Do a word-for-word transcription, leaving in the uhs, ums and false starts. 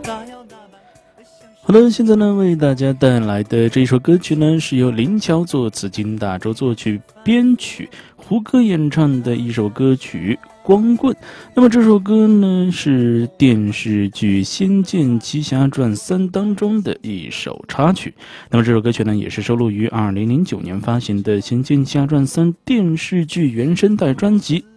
好的，现在呢为大家带来的这一首歌曲呢，是由林乔作词、金大洲作曲、编曲，胡歌演唱的一首歌曲《光棍》。那么这首歌呢是电视剧《仙剑奇侠传三》当中的一首插曲。那么这首歌曲呢也是收录于二零零九年发行的《仙剑奇侠传三》电视剧原声带专辑《